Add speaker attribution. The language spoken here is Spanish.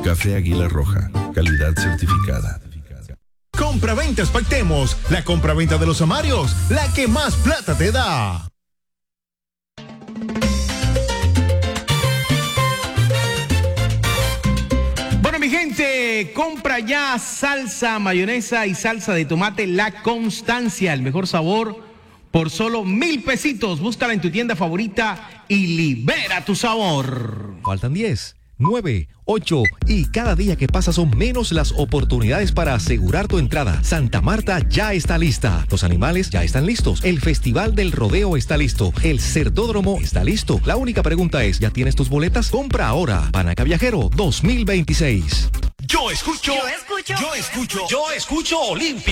Speaker 1: Café Águila Roja, calidad certificada.
Speaker 2: Compraventa Pactemos, la compraventa de los amarios, la que más plata te da.
Speaker 3: Bueno, mi gente, compra ya salsa, mayonesa y salsa de tomate La Constancia, el mejor sabor por solo 1,000 pesitos. Búscala en tu tienda favorita y libera tu sabor.
Speaker 4: Faltan 10, 9, 8 y cada día que pasa son menos las oportunidades para asegurar tu entrada. Santa Marta ya está lista. Los animales ya están listos. El Festival del Rodeo está listo. El Cerdódromo está listo. La única pregunta es, ¿ya tienes tus boletas? Compra ahora. Panaca Viajero 2026.
Speaker 5: Yo escucho Olimpia.